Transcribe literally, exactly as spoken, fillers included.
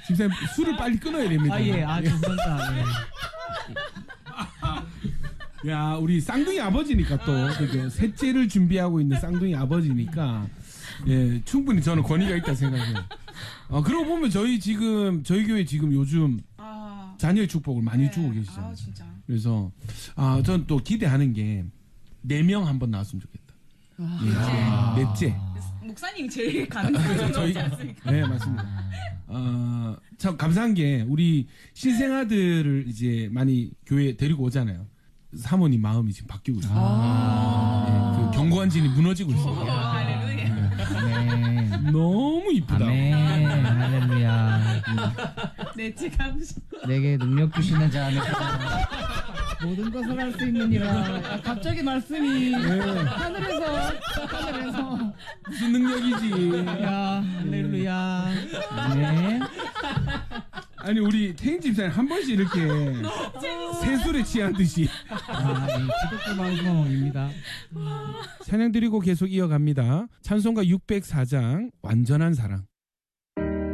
집사님 술을 빨리 끊어야 됩니다. 아, 예, 아, 죄송합니다. 예. 야, 우리 쌍둥이 아버지니까 또, 그죠? 셋째를 준비하고 있는 쌍둥이 아버지니까, 예, 충분히 저는 권위가 있다 생각해요. 어, 그러고 보면 저희 지금, 저희 교회 지금 요즘 아, 자녀의 축복을 많이 네. 주고 계시잖아요. 아, 진짜. 그래서, 아, 전 또 기대하는 게, 네 명 한번 나왔으면 좋겠다. 아, 예, 넷째. 목사님 제일 가능성이 저희, 높지 않습니까? 네, 맞습니다. 어, 참 감사한 게, 우리 신생아들을 이제 많이 교회에 데리고 오잖아요. 사모님 마음이 지금 바뀌고 있어요. 아. 네, 그 견고한 진이 무너지고 있어요. 아, 할렐루야. 아멘. 너무 이쁘다. 아멘. 할렐루야. 네, 제가 하고 싶어. 내게 능력 주시는 자 안에 모든 것을 할 수 있는 이라. 아, 갑자기 말씀이 하늘에서 하늘에서 무슨 능력이지. 야 할렐루야. 아멘. 아니, 우리 태인 집사님 한 번씩 이렇게 세술에 취한 듯이. 아, 이 기독교 방송입니다. 찬양 드리고 계속 이어갑니다. 찬송가 육백사 장 완전한 사랑.